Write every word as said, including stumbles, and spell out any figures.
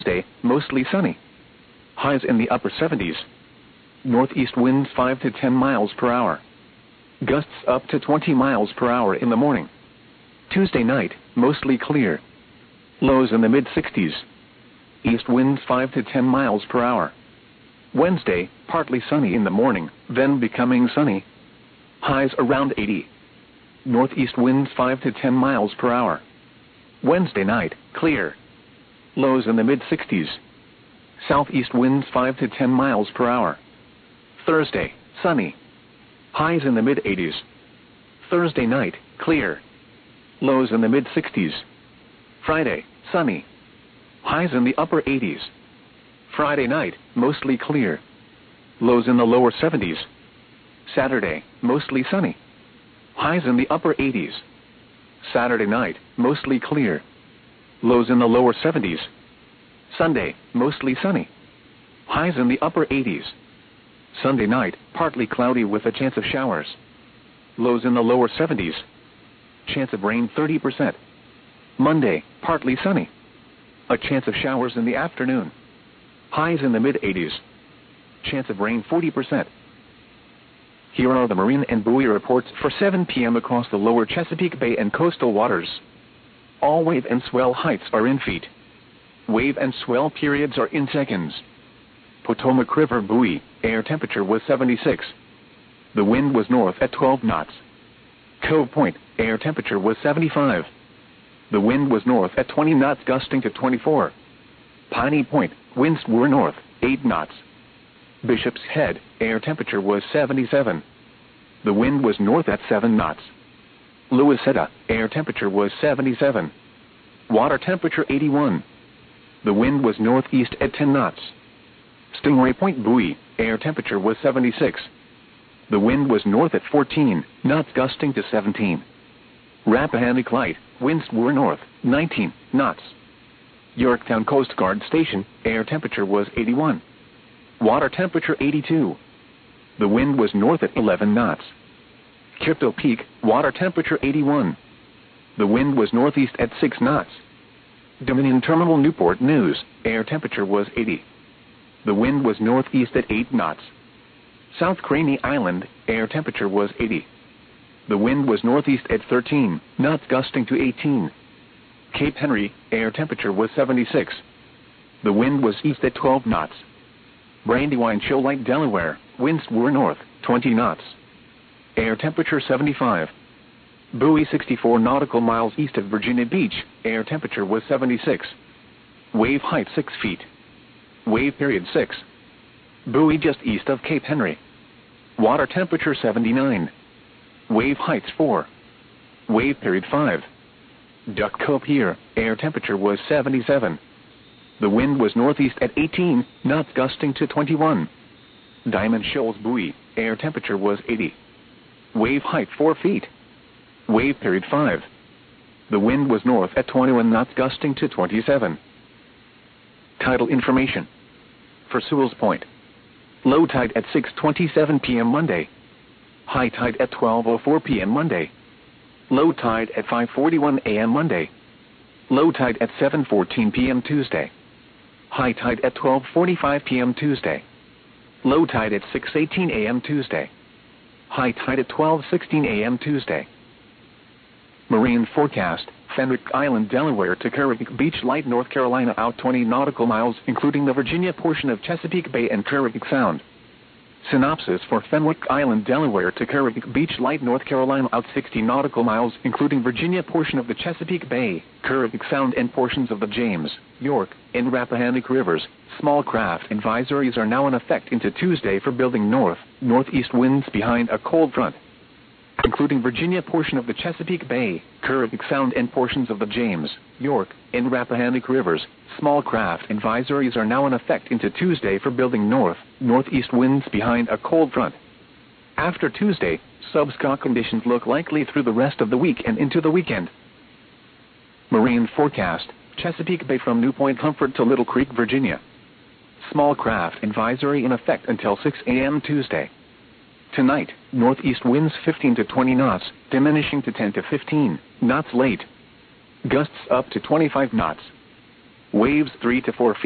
Thursday, mostly sunny. Highs in the upper seventies. Northeast winds five to ten miles per hour. Gusts up to twenty miles per hour in the morning. Tuesday night, mostly clear. Lows in the mid-sixties. East winds five to ten miles per hour. Wednesday, partly sunny in the morning, then becoming sunny. Highs around eighty. Northeast winds five to ten miles per hour. Wednesday night, clear. Lows in the mid-sixties. Southeast winds five to ten miles per hour. Thursday, sunny. Highs in the mid-eighties. Thursday night, clear. Lows in the mid-sixties. Friday, sunny. Highs in the upper eighties. Friday night, mostly clear. Lows in the lower seventies. Saturday, mostly sunny. Highs in the upper eighties. Saturday night, mostly clear. Lows in the lower seventies. Sunday, mostly sunny. Highs in the upper eighties. Sunday night, partly cloudy with a chance of showers. Lows in the lower seventies. Chance of rain thirty percent. Monday, partly sunny. A chance of showers in the afternoon. Highs in the mid-eighties. Chance of rain forty percent. Here are the marine and buoy reports for seven p m across the lower Chesapeake Bay and coastal waters. All wave and swell heights are in feet. Wave and swell periods are in seconds. Potomac River buoy, air temperature was seventy-six. The wind was north at twelve knots. Cove Point, air temperature was seventy-five. The wind was north at twenty knots gusting to twenty-four. Piney Point, winds were north, eight knots. Bishop's Head, air temperature was seventy-seven. The wind was north at seven knots. Louisetta, air temperature was seventy-seven. Water temperature eighty-one. The wind was northeast at ten knots. Stingray Point buoy, air temperature was seventy-six. The wind was north at fourteen knots gusting to seventeen. Rappahannock Light, winds were north, nineteen knots. Yorktown Coast Guard Station, air temperature was eighty-one. Water temperature eighty-two. The wind was north at eleven knots. Crypto Peak, water temperature eighty-one. The wind was northeast at six knots. Dominion Terminal Newport News, air temperature was eighty. The wind was northeast at eight knots. South Craney Island, air temperature was eighty. The wind was northeast at thirteen knots gusting to eighteen. Cape Henry, air temperature was seventy-six. The wind was east at twelve knots. Brandywine Shoal Lake, Delaware, winds were north, twenty knots. Air temperature seventy-five. Buoy sixty-four nautical miles east of Virginia Beach, air temperature was seventy-six. Wave height six feet. Wave period six. Buoy just east of Cape Henry. Water temperature seventy-nine. Wave heights four. Wave period five. Duck Cove Pier, air temperature was seventy-seven. The wind was northeast at eighteen knots gusting to twenty-one. Diamond Shoals buoy, air temperature was eighty. Wave height four feet. Wave period five. The wind was north at twenty-one knots gusting to twenty-seven. Tidal information. For Sewell's Point. Low tide at six twenty-seven p m Monday. High tide at twelve oh four p m Monday. Low tide at five forty-one a m Monday. Low tide at seven fourteen p m Tuesday. High tide at twelve forty-five p m Tuesday. Low tide at six eighteen a m Tuesday. High tide at twelve sixteen a m Tuesday. Marine forecast, Fenwick Island, Delaware to Kerrville Beach, Light, North Carolina out twenty nautical miles, including the Virginia portion of Chesapeake Bay and Kerrville Sound. Synopsis for Fenwick Island, Delaware to Kerrville Beach, Light, North Carolina out sixty nautical miles, including Virginia portion of the Chesapeake Bay, Kerrville Sound and portions of the James, York, and Rappahannock Rivers. Small craft advisories are now in effect into Tuesday for building north, northeast winds behind a cold front, including Virginia portion of the Chesapeake Bay, Kerrville Sound and portions of the James, York, and Rappahannock Rivers. Small craft advisories are now in effect into Tuesday for building north, northeast winds behind a cold front. After Tuesday, subscale conditions look likely through the rest of the week and into the weekend. Marine forecast, Chesapeake Bay from New Point Comfort to Little Creek, Virginia. Small craft advisory in effect until six a m Tuesday. Tonight, northeast winds fifteen to twenty knots, diminishing to ten to fifteen knots late. Gusts up to twenty-five knots. Waves three to four feet.